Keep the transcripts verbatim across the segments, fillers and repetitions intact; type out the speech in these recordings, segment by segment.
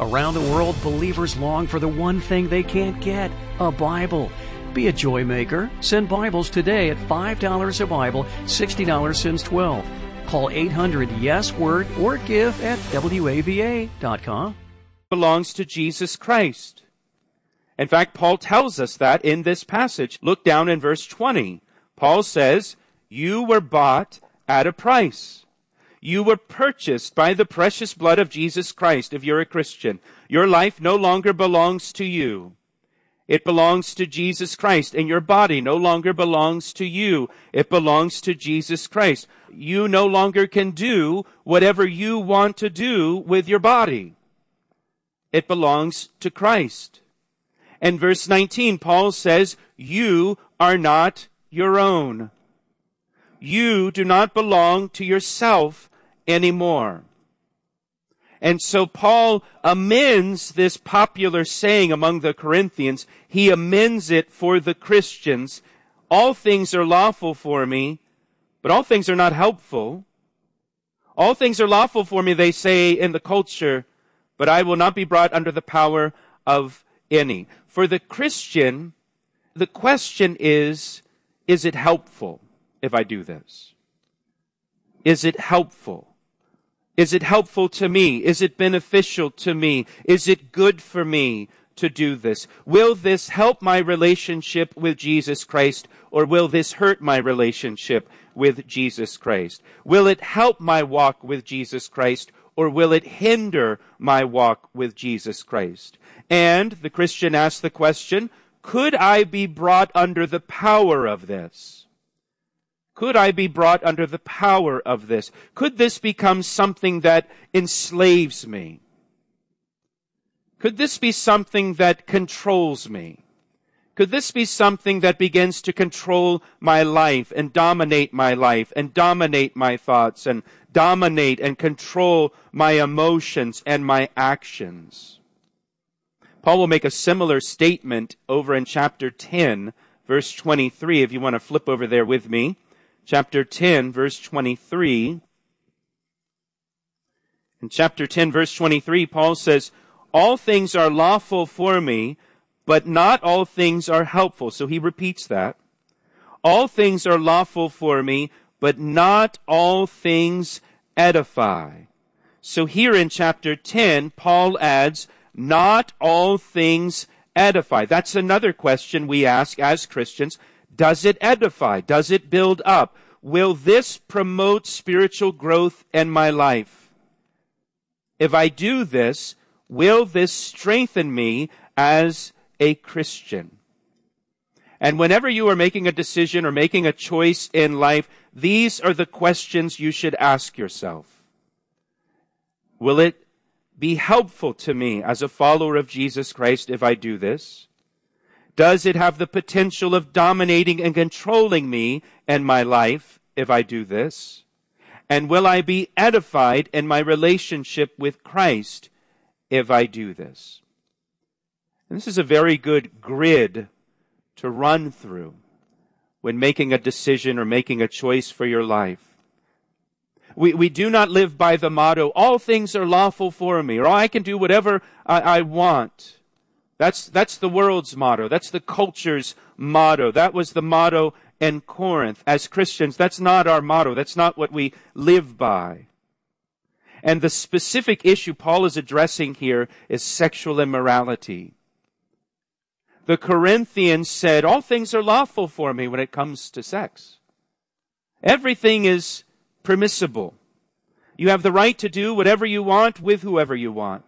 Around the world, believers long for the one thing they can't get, a Bible. Be a joy maker. Send Bibles today at five dollars a Bible, sixty dollars since twelve. Call eight hundred yes word or give at W A V A dot com. Belongs to Jesus Christ. In fact, Paul tells us that in this passage. Look down in verse twenty. Paul says, you were bought at a price. You were purchased by the precious blood of Jesus Christ. If you're a Christian, your life no longer belongs to you. It belongs to Jesus Christ, and your body no longer belongs to you. It belongs to Jesus Christ. You no longer can do whatever you want to do with your body. It belongs to Christ. And verse nineteen, Paul says, you are not your own. You do not belong to yourself anymore. And so Paul amends this popular saying among the Corinthians. He amends it for the Christians. All things are lawful for me, but all things are not helpful. All things are lawful for me, they say in the culture, but I will not be brought under the power of any. For the Christian, the question is, is it helpful if I do this? Is it helpful? Is it helpful to me? Is it beneficial to me? Is it good for me to do this? Will this help my relationship with Jesus Christ, or will this hurt my relationship with Jesus Christ? Will it help my walk with Jesus Christ, or will it hinder my walk with Jesus Christ? And the Christian asks the question, could I be brought under the power of this? Could I be brought under the power of this? Could this become something that enslaves me? Could this be something that controls me? Could this be something that begins to control my life and dominate my life and dominate my thoughts and dominate and control my emotions and my actions? Paul will make a similar statement over in chapter ten, verse twenty-three, if you want to flip over there with me. Chapter ten, verse twenty-three. In chapter ten, verse twenty-three, Paul says, all things are lawful for me, but not all things are helpful. So he repeats that. All things are lawful for me, but not all things edify. So here in chapter ten, Paul adds, not all things edify. That's another question we ask as Christians. Does it edify? Does it build up? Will this promote spiritual growth in my life? If I do this, will this strengthen me as a Christian? And whenever you are making a decision or making a choice in life, these are the questions you should ask yourself. Will it be helpful to me as a follower of Jesus Christ if I do this? Does it have the potential of dominating and controlling me and my life if I do this? And will I be edified in my relationship with Christ if I do this? And this is a very good grid to run through when making a decision or making a choice for your life. We, we do not live by the motto, all things are lawful for me, or I can do whatever I, I want. That's, that's the world's motto. That's the culture's motto. That was the motto in Corinth. As Christians, that's not our motto. That's not what we live by. And the specific issue Paul is addressing here is sexual immorality. The Corinthians said, all things are lawful for me when it comes to sex. Everything is permissible. You have the right to do whatever you want with whoever you want.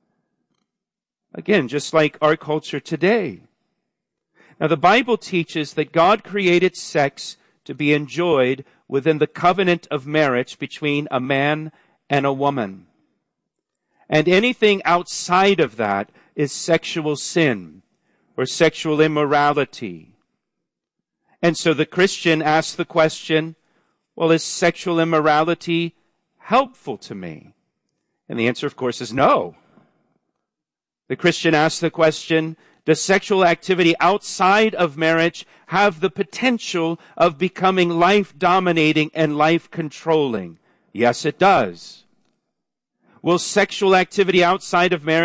Again, just like our culture today. Now, the Bible teaches that God created sex to be enjoyed within the covenant of marriage between a man and a woman. And anything outside of that is sexual sin or sexual immorality. And so the Christian asks the question, well, is sexual immorality helpful to me? And the answer, of course, is no. The Christian asks the question, does sexual activity outside of marriage have the potential of becoming life-dominating and life-controlling? Yes, it does. Will sexual activity outside of marriage